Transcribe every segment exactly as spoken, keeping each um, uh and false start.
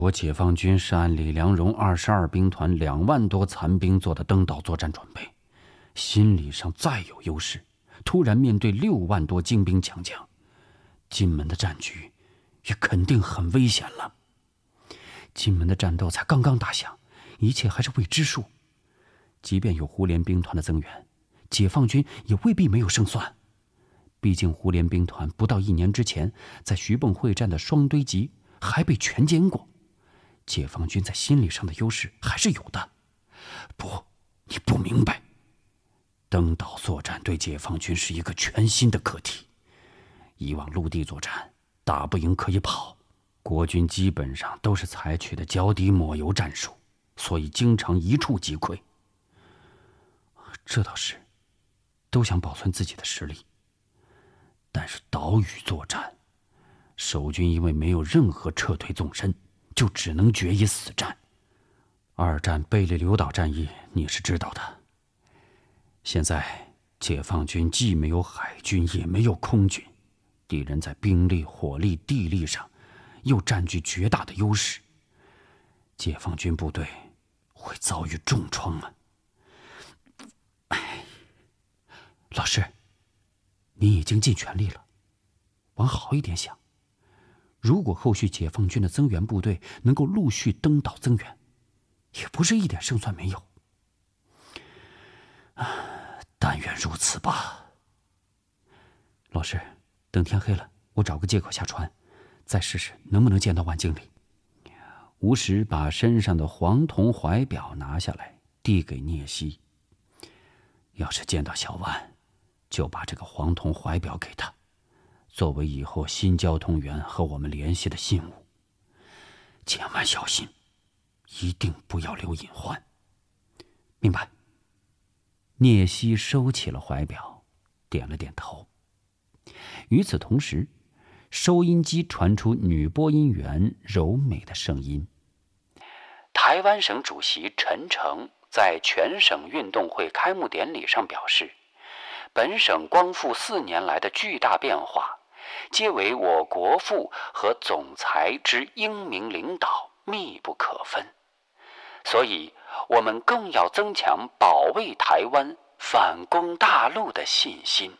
我解放军是按李良荣二十二兵团两万多残兵做的登岛作战准备，心理上再有优势，突然面对六万多精兵强将，金门的战局也肯定很危险了。金门的战斗才刚刚打响，一切还是未知数。即便有胡联兵团的增援，解放军也未必没有胜算。毕竟胡联兵团不到一年之前在徐蚌会战的双堆集还被全歼过，解放军在心理上的优势还是有的。不，你不明白，登岛作战对解放军是一个全新的课题。以往陆地作战打不赢可以跑，国军基本上都是采取的脚底抹油战术，所以经常一触即溃。这倒是，都想保存自己的实力。但是岛屿作战，守军因为没有任何撤退纵深，就只能决一死战。二战贝利柳岛战役你是知道的。现在解放军既没有海军，也没有空军，敌人在兵力、火力、地利上又占据绝大的优势，解放军部队会遭遇重创啊！哎，老师，你已经尽全力了，往好一点想。如果后续解放军的增援部队能够陆续登岛增援，也不是一点胜算没有。但愿如此吧。老师，等天黑了，我找个借口下船，再试试能不能见到万经理。吴石把身上的黄铜怀表拿下来，递给聂西。要是见到小万，就把这个黄铜怀表给他，作为以后新交通员和我们联系的信物。千万小心，一定不要留隐患。明白。聂西收起了怀表，点了点头。与此同时，收音机传出女播音员柔美的声音。台湾省主席陈诚在全省运动会开幕典礼上表示，本省光复四年来的巨大变化，皆为我国父和总裁之英明领导密不可分。所以我们更要增强保卫台湾、反攻大陆的信心。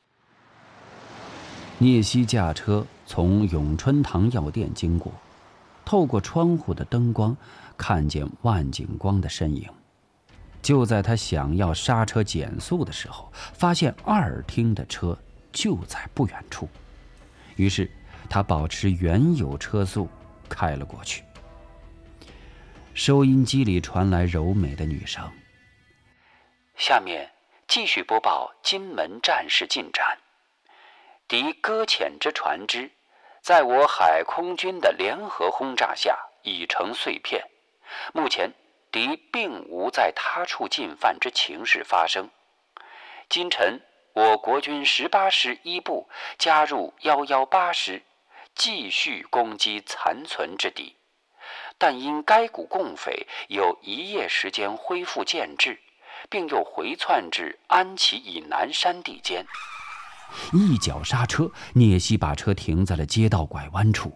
聂西驾车从永春堂药店经过，透过窗户的灯光看见万景光的身影。就在他想要刹车减速的时候，发现二厅的车就在不远处，于是他保持原有车速开了过去。收音机里传来柔美的女声：下面继续播报金门战事进展。敌搁浅之船只在我海空军的联合轰炸下已成碎片，目前敌并无在他处进犯之情势发生。今晨我国军十八师一部加入一一八师，继续攻击残存之敌，但因该股共匪有一夜时间恢复建制，并又回窜至安岐以南山地间。一脚刹车，聂西把车停在了街道拐弯处。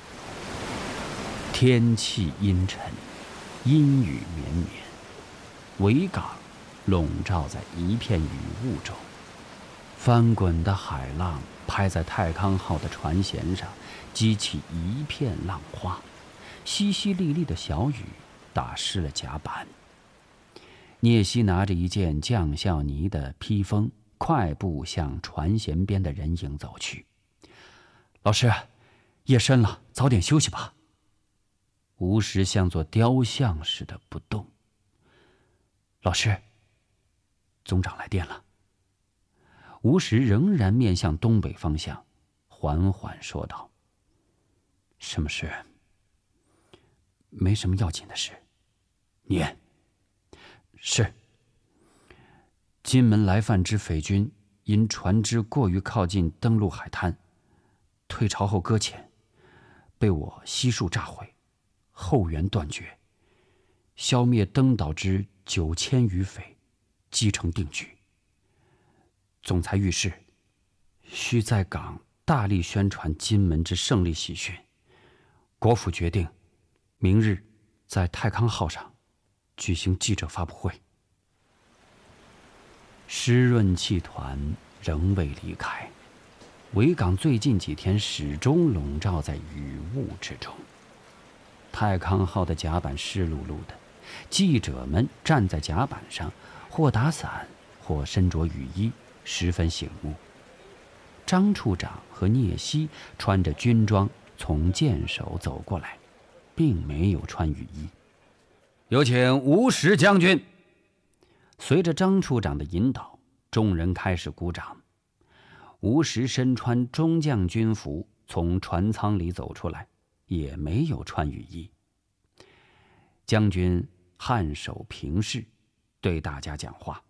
天气阴沉，阴雨绵绵，维港笼罩在一片雨雾中。翻滚的海浪拍在泰康号的船舷上，激起一片浪花。淅淅沥沥的小雨打湿了甲板。聂西拿着一件将校呢的披风，快步向船舷边的人影走去。老师，夜深了，早点休息吧。吴石像座雕像似的不动。老师，总长来电了。吴石仍然面向东北方向，缓缓说道：什么事？没什么要紧的事。念。是。金门来犯之匪军因船只过于靠近登陆海滩，退潮后搁浅，被我悉数炸毁，后援断绝，消灭登岛之九千余匪，击成定局。总裁遇事，需在港大力宣传金门之胜利喜讯。国府决定明日在太康号上举行记者发布会。湿润气团仍未离开，维港最近几天始终笼罩在雨雾之中。太康号的甲板湿漉漉的，记者们站在甲板上，或打伞，或身着雨衣，十分醒目。张处长和聂西穿着军装从舰首走过来，并没有穿雨衣。有请吴石将军。随着张处长的引导，众人开始鼓掌。吴石身穿中将军服从船舱里走出来，也没有穿雨衣。将军颔首平视，对大家讲话：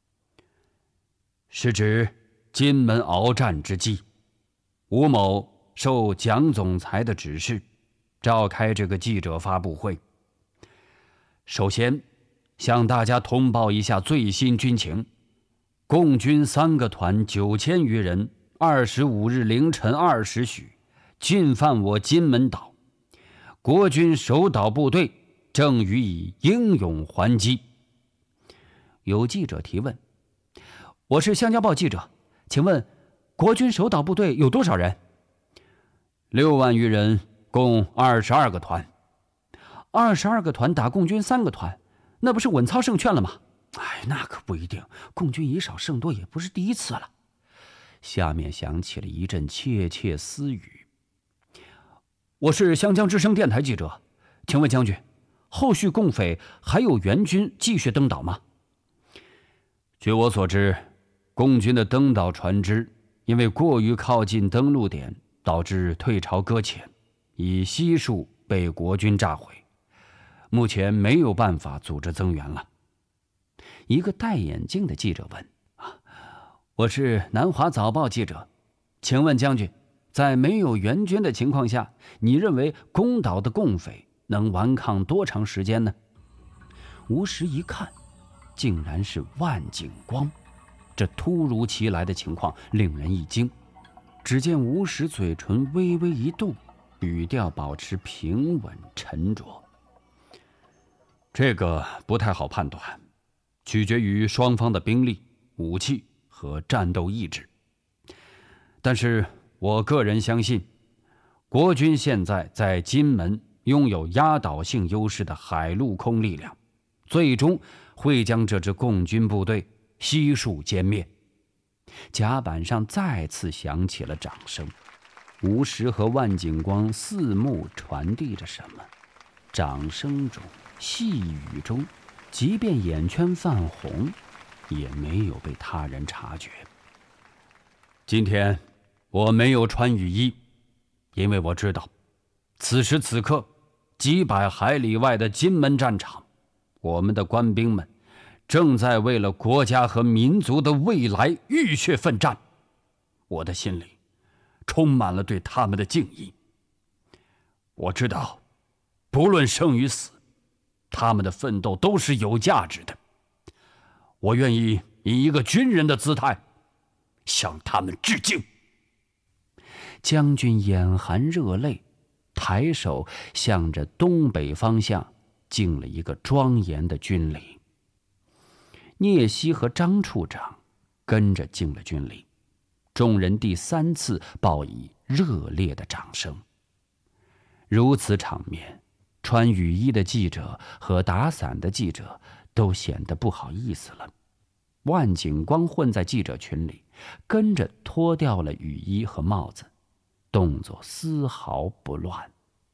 是指金门鏖战之际，吴某受蒋总裁的指示，召开这个记者发布会。首先向大家通报一下最新军情。共军三个团九千余人，二十五日凌晨二时许进犯我金门岛，国军守岛部队正予以英勇还击。有记者提问：我是香蕉报记者，请问国军守岛部队有多少人？六万余人，共二十二个团。二十二个团打共军三个团，那不是稳操胜券了吗？哎，那可不一定，共军以少胜多也不是第一次了。下面响起了一阵窃窃私语。我是湘江之声电台记者，请问将军，后续共匪还有援军继续登岛吗？据我所知，共军的登岛船只因为过于靠近登陆点，导致退潮搁浅，已悉数被国军炸毁，目前没有办法组织增援了。一个戴眼镜的记者问：啊，我是南华早报记者，请问将军，在没有援军的情况下，你认为攻岛的共匪能顽抗多长时间呢？吴石一看，竟然是万景光，这突如其来的情况令人一惊。只见吴石嘴唇微微一动，语调保持平稳沉着：这个不太好判断，取决于双方的兵力、武器和战斗意志。但是我个人相信，国军现在在金门拥有压倒性优势的海陆空力量，最终会将这支共军部队悉数歼灭。甲板上再次响起了掌声。吴石和万景光四目传递着什么，掌声中、细语中，即便眼圈泛红，也没有被他人察觉。今天我没有穿雨衣，因为我知道，此时此刻，几百海里外的金门战场，我们的官兵们正在为了国家和民族的未来浴血奋战。我的心里充满了对他们的敬意。我知道，不论生与死，他们的奋斗都是有价值的。我愿意以一个军人的姿态向他们致敬。将军眼含热泪，抬手向着东北方向敬了一个庄严的军礼。聂西和张处长跟着敬了军礼，众人第三次报以热烈的掌声。如此场面，穿雨衣的记者和打伞的记者都显得不好意思了。万景光混在记者群里，跟着脱掉了雨衣和帽子，动作丝毫不乱。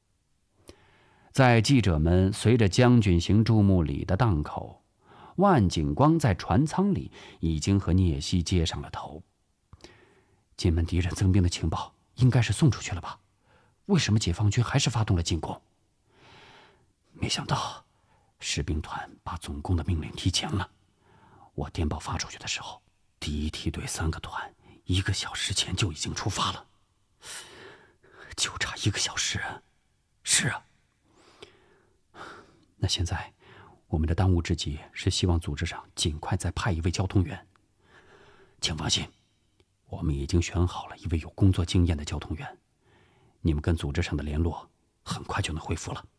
在记者们随着将军行注目礼的档口，万景光在船舱里已经和聂西接上了头。金门敌人增兵的情报应该是送出去了吧？为什么解放军还是发动了进攻？没想到士兵团把总攻的命令提前了。我电报发出去的时候，第一梯队三个团一个小时前就已经出发了，就差一个小时。是啊，那现在我们的当务之急是希望组织上尽快再派一位交通员。请放心，我们已经选好了一位有工作经验的交通员，你们跟组织上的联络很快就能恢复了。